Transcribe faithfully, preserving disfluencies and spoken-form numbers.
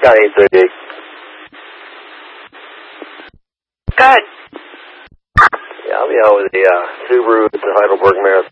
Scott eight thirty-eight. Go ahead. Yeah, I'll be out with the uh, Subaru at the Heidelberg Marathon.